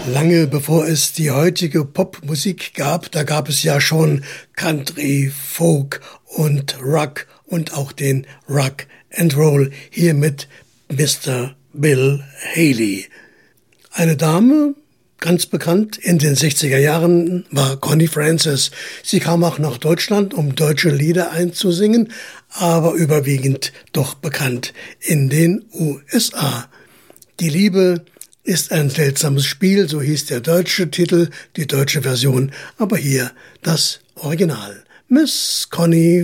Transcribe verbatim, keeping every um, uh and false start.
Lange bevor es die heutige Popmusik gab, da gab es ja schon Country, Folk und Rock und auch den Rock and Roll, hier mit Mister Bill Haley. Eine Dame, ganz bekannt in den sechziger Jahren, war Connie Francis. Sie kam auch nach Deutschland, um deutsche Lieder einzusingen, aber überwiegend doch bekannt in den U S A. Die Liebe ist ein seltsames Spiel, so hieß der deutsche Titel, die deutsche Version, aber hier das Original. Miss Connie